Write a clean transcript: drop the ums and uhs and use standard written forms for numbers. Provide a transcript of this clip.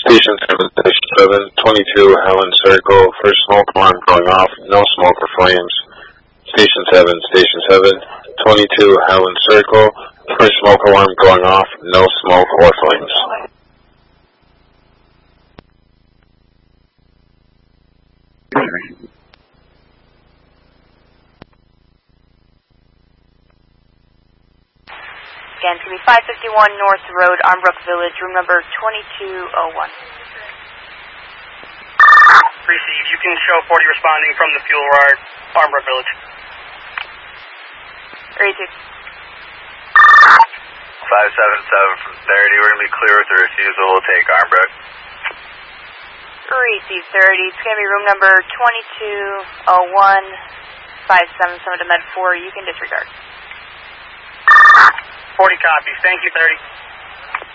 Station 7, 22 Helen Circle. First smoke alarm going off. No smoke or flames. Station 7, 22 Helen Circle. First smoke alarm going off. No smoke or flames. Again, it's going to be 551 North Road, Armbrook Village, room number 2201. Receive. You can show 40 responding from the fuel yard, Armbrook Village. 32. 577 from 30. We're going to be clear with the refusal. We'll take Armbrook. Receive 30. It's going to be room number 2201, 577 to Med 4. You can disregard. 40 copies. Thank you, 30.